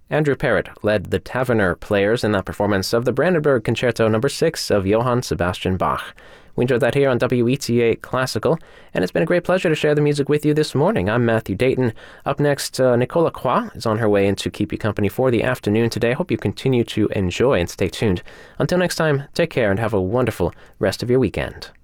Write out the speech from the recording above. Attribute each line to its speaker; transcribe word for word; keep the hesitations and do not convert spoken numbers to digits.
Speaker 1: Andrew Parrott led the Taverner Players in that performance of the Brandenburg Concerto number six of Johann Sebastian Bach. We enjoyed that here on W E T A Classical, and it's been a great pleasure to share the music with you this morning. I'm Matthew Dayton. Up next, uh, Nicola Croix is on her way in to keep you company for the afternoon today. I hope you continue to enjoy and stay tuned. Until next time, take care and have a wonderful rest of your weekend.